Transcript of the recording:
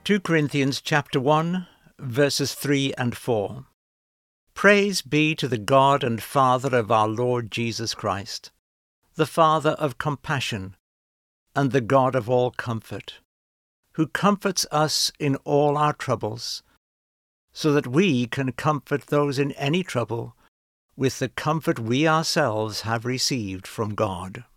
2 Corinthians chapter 1, verses 3 and 4. Praise be to the God and Father of our Lord Jesus Christ, the Father of compassion and the God of all comfort, who comforts us in all our troubles, so that we can comfort those in any trouble with the comfort we ourselves have received from God.